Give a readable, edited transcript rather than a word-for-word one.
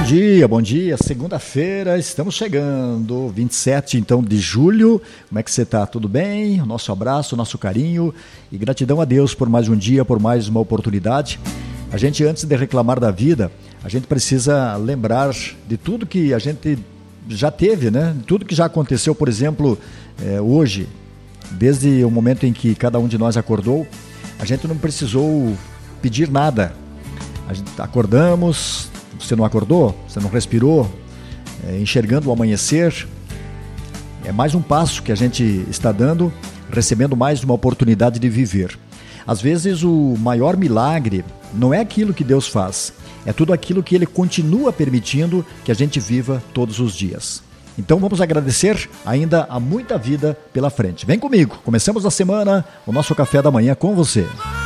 bom dia. Segunda-feira, estamos chegando, 27 então de julho. Como é que você está? Tudo bem? O nosso abraço, o nosso carinho e gratidão a Deus por mais um dia, por mais uma oportunidade. A gente, antes de reclamar da vida, a gente precisa lembrar de tudo que a gente já teve, né? Tudo que já aconteceu, por exemplo, hoje, desde o momento em que cada um de nós acordou, a gente não precisou pedir nada. A gente acordamos, você não acordou, você não respirou, enxergando o amanhecer. É mais um passo que a gente está dando, recebendo mais uma oportunidade de viver. Às vezes o maior milagre não é aquilo que Deus faz, é tudo aquilo que Ele continua permitindo que a gente viva todos os dias. Então vamos agradecer, ainda há muita vida pela frente. Vem comigo, começamos a semana, o nosso café da manhã com você.